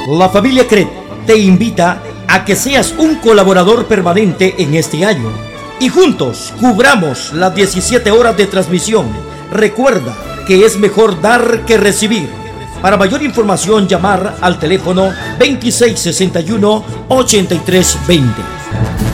La familia CRED te invita a que seas un colaborador permanente en este año y juntos cubramos las 17 horas de transmisión. Recuerda que es mejor dar que recibir. Para mayor información, llamar al teléfono 2661-8320.